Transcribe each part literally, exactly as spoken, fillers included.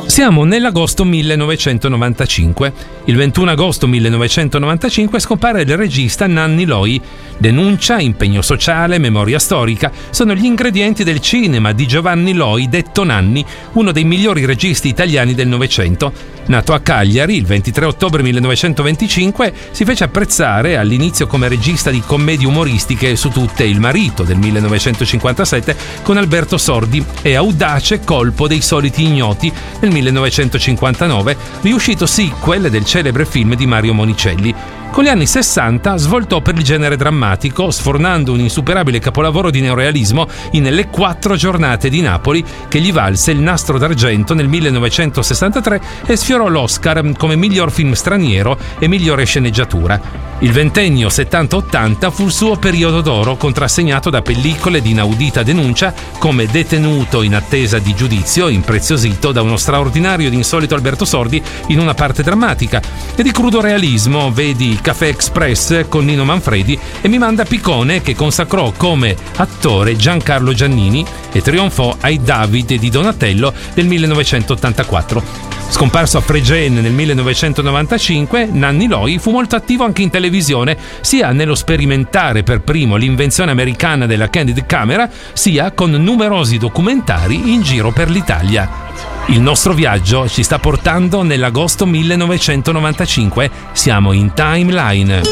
Siamo nell'agosto millenovecentonovantacinque. Il ventuno agosto millenovecentonovantacinque scompare il regista Nanni Loi. Denuncia, impegno sociale, memoria storica sono gli ingredienti del cinema di Giovanni Loi, detto Nanni, uno dei migliori registi italiani del Novecento. Nato a Cagliari il ventitré ottobre millenovecentoventicinque, si fece apprezzare all'inizio come regista di commedie umoristiche su tutte Il marito del millenovecentocinquantasette con Alberto Sordi e Audace colpo dei soliti ignoti nel millenovecentocinquantanove, riuscito sequel del celebre film di Mario Monicelli. Con gli anni sessanta svoltò per il genere drammatico, sfornando un insuperabile capolavoro di neorealismo in Le quattro giornate di Napoli, che gli valse il Nastro d'Argento nel millenovecentosessantatré e sfiorò l'Oscar come miglior film straniero e migliore sceneggiatura. Il ventennio settanta ottanta fu il suo periodo d'oro, contrassegnato da pellicole di inaudita denuncia come Detenuto in attesa di giudizio, impreziosito da uno straordinario ed insolito Alberto Sordi in una parte drammatica, e di crudo realismo, vedi Café Express con Nino Manfredi e Mi manda Piccone, che consacrò come attore Giancarlo Giannini e trionfò ai David di Donatello del millenovecentottantaquattro. Scomparso a Fregene nel millenovecentonovantacinque, Nanni Loi fu molto attivo anche in televisione, sia nello sperimentare per primo l'invenzione americana della Candid Camera, sia con numerosi documentari in giro per l'Italia. Il nostro viaggio ci sta portando nell'agosto millenovecentonovantacinque. Siamo in timeline.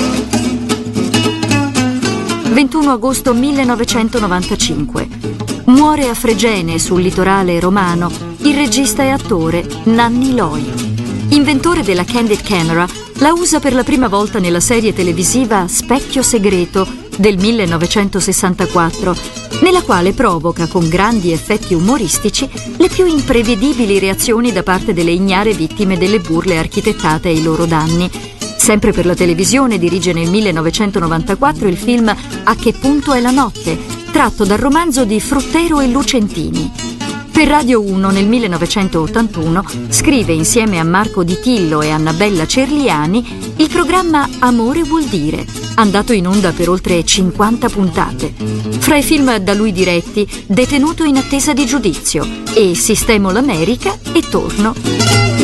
ventuno agosto millenovecentonovantacinque. Muore a Fregene, sul litorale romano, il regista e attore Nanni Loi. Inventore della Candid Camera, la usa per la prima volta nella serie televisiva Specchio segreto del millenovecentosessantaquattro, nella quale provoca con grandi effetti umoristici le più imprevedibili reazioni da parte delle ignare vittime delle burle architettate ai loro danni. Sempre per la televisione dirige nel millenovecentonovantaquattro il film A che punto è la notte, tratto dal romanzo di Fruttero e Lucentini. Per Radio uno nel millenovecentottantuno scrive insieme a Marco Di Tillo e Annabella Cerliani il programma Amore vuol dire, andato in onda per oltre cinquanta puntate. Fra i film da lui diretti, Detenuto in attesa di giudizio e Sistemo l'America e Torno.